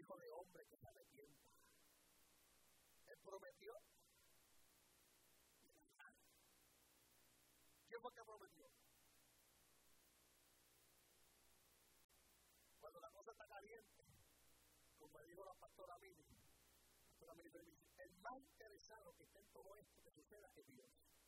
hijo de hombre que se arrepienta. Él prometió. ¿Quién fue que prometió? Cuando la cosa está caliente, como me dijo la pastora Mili, el más interesado que esté en todo esto que suceda es Dios.